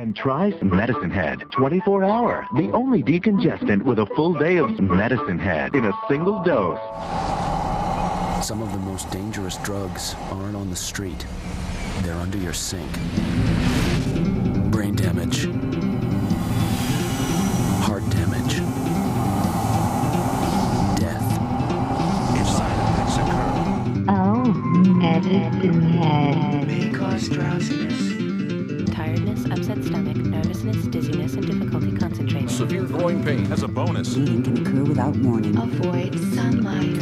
And try Medicine Head 24-hour, the only decongestant with a full day of Medicine Head in a single dose. Some of the most dangerous drugs aren't on the street. They're under your sink. Brain damage. Heart damage. Death. If side effects occur. Oh, Medicine Head. May cause drowsiness. Tiredness, upset stomach, nervousness, dizziness, and difficulty concentrating. Severe growing pain as a bonus. Bleeding can occur without warning. Avoid sunlight.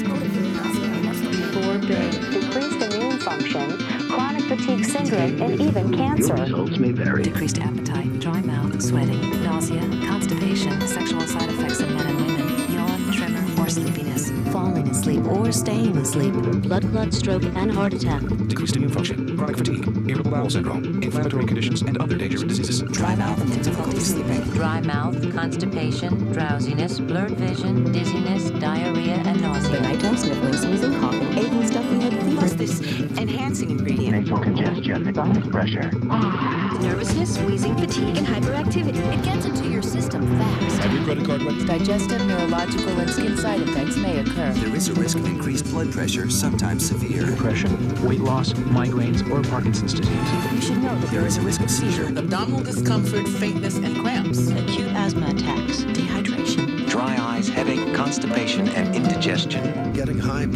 Forbid. Decreased immune function, chronic fatigue syndrome, and even cancer. Your results may vary. Decreased appetite, dry mouth, sweating, nausea, constipation, sexual side effects in men and women, yawn, tremor, or sleepiness, falling asleep or staying asleep, blood clot, stroke, and heart attack. Decreased immune function, chronic fatigue, irritable bowel syndrome, inflammatory conditions, and other dangerous diseases. dry mouth and difficulty sleeping. Dry mouth, constipation, drowsiness, blurred vision, dizziness, diarrhea, and nausea. Nighttime sniffling, sneezing, coughing, aching, stuffy head fever. Plus this enhancing ingredient. Nasal congestion, sinus pressure. Nervousness, wheezing, fatigue, and hyperactivity. It gets into your system fast. Have your credit card ready? Digestive, neurological, and skin side effects may occur. There is a risk of increased blood pressure, sometimes severe. Depression, weight loss, migraines, or Parkinson's disease. You should know that There is a risk of seizure. Abdominal discomfort, faintness, and cramps. Acute asthma attacks. dehydration. Dry eyes, headache, constipation, and indigestion. Getting high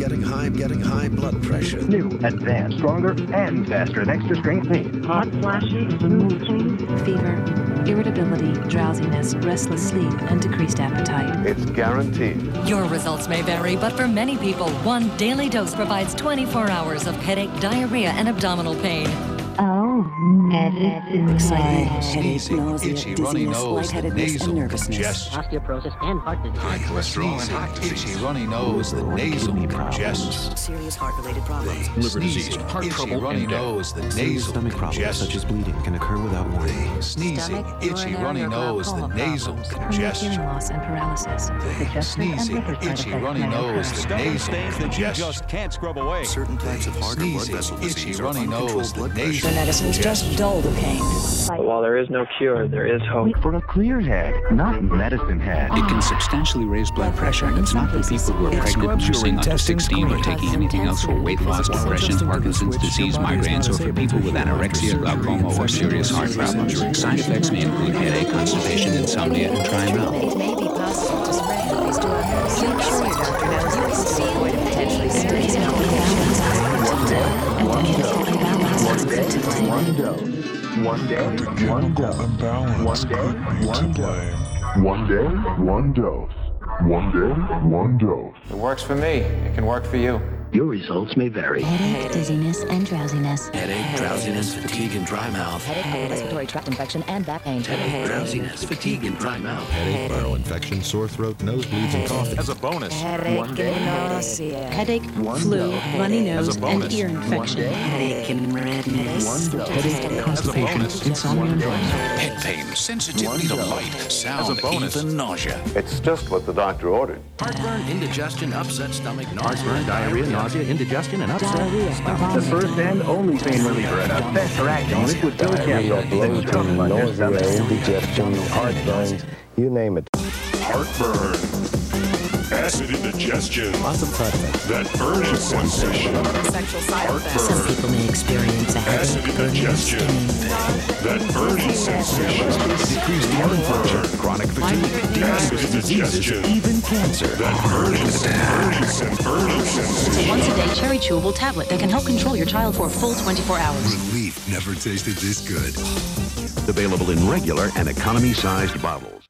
blood pressure. New, advanced, stronger, and faster than extra strength meat. Hot flashes, mood swings. Fever, irritability, drowsiness, restless sleep, and decreased appetite. It's guaranteed. Your results may vary, but for many people, one daily dose provides 24 hours of headache, diarrhea, and abdominal pain. Oh, Medicine Exciting, Head. headache, nausea, dizziness, lightheadedness, and nervousness. Osteoporosis and heart disease. High cholesterol and heart itchy, runny nose, the nasal congestion. Serious heart-related problems. Liver disease, heart trouble, runny nose, the nasal Stomach problems such as bleeding can occur without warning. sneezing, Stomach, itchy, urinary, runny or nose, the glaucoma nasal problems. Permanent hearing congestion. loss and paralysis. Sneezing, itchy, runny nose, the nasal congestion. can't scrub away. Certain types of heart or blood Sneezing, vessel itchy, disease or runny uncontrolled nose, the blood nasal pressure. Medicines just dull the pain. While there is no cure, there is hope. For a clear head, not Medicine Head. It can substantially raise blood pressure, and it's not for people who are pregnant, nursing under 16, or taking anything else for weight loss, depression, Parkinson's disease, migraines, or for people with anorexia, glaucoma, or serious heart problems. Side effects may include headache, constipation, insomnia, and dry mouth. It may be possible to spread herpes to others. Make sure your doctor knows you can see avoid potentially serious One dose. One day, one dose. One day, one dose. One day, one dose. One day, one dose. It works for me. It can work for you. Your results may vary. Headache, dizziness, and drowsiness. Headache, drowsiness, fatigue, and dry mouth. Headache, respiratory tract infection, and back pain. Headache, drowsiness, fatigue, and dry mouth. Headache, viral infection, sore throat, nosebleeds, and coughing. As a bonus. Headache and nausea. Headache, flu, runny nose, and ear infection. Headache and redness. Headache, constipation, insomnia, and dry mouth. Head pain, sensitivity to light, sound, even nausea. It's just what the doctor ordered. Heartburn, indigestion, upset stomach, Heartburn, diarrhea, nausea, indigestion, and upset Diarrhea, stomach. The first and only pain reliever and a fast-acting liquid pill capsule. nausea, indigestion, heartburn, you name it. Heartburn, acid indigestion, Awesome side effects. that burning sensation, Sexual side effects. Some people may experience a acid headache, burning indigestion, skin. that burning sensation, Decreased lung function, chronic fatigue, acid indigestion, even cancer. that burning sensation. Once a day cherry chewable tablet that can help control your child for a full 24 hours. Relief never tasted this good. Available in regular and economy-sized bottles.